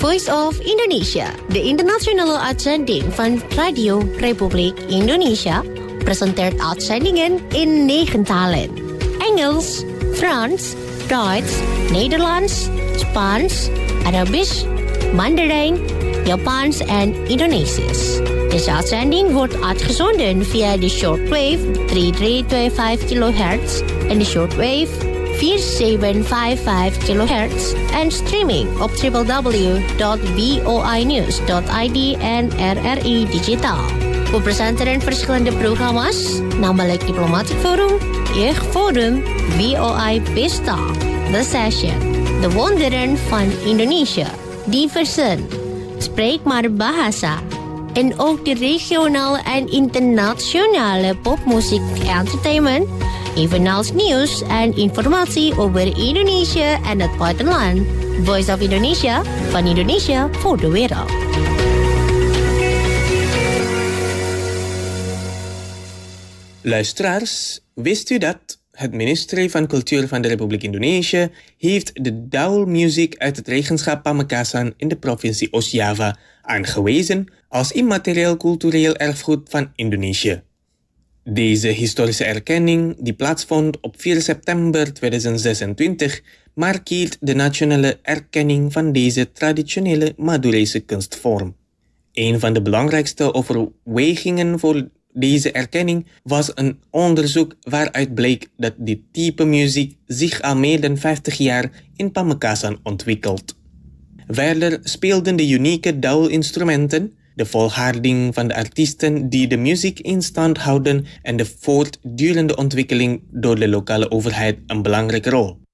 Voice of Indonesia, de internationale uitzending van Radio Republiek Indonesia, presenteert uitzendingen in 9 talen. Engels, Frans, Duits, Nederlands, Spaans, Arabisch, Mandarijn, Japans en Indonesisch. Deze uitzending wordt uitgezonden via de shortwave 3325 kHz en de shortwave 4755 kHz en streaming op www.voinews.id en RRI Digitaal. We presenteren verschillende programma's, namelijk Diplomatic Forum, Jeugdforum, VOI Pesta, The Session, De Wonderen van Indonesië, Diversen, Spreek maar Bahasa, en ook de regionale en internationale popmuziek entertainment, evenals nieuws en informatie over Indonesië en het buitenland. Voice of Indonesia, van Indonesië voor de wereld. Luisteraars, wist u dat het ministerie van Cultuur van de Republiek Indonesië heeft de daulmuziek uit het regentschap Pamekasan in de provincie Oost-Java aangewezen als immaterieel cultureel erfgoed van Indonesië. Deze historische erkenning, die plaatsvond op 4 september 2026, markeert de nationale erkenning van deze traditionele Madurese kunstvorm. Een van de belangrijkste overwegingen voor deze erkenning was een onderzoek waaruit bleek dat dit type muziek zich al meer dan 50 jaar in Pamekasan ontwikkelt. Verder speelden de unieke daulinstrumenten, de volharding van de artiesten die de muziek in stand houden en de voortdurende ontwikkeling door de lokale overheid een belangrijke rol.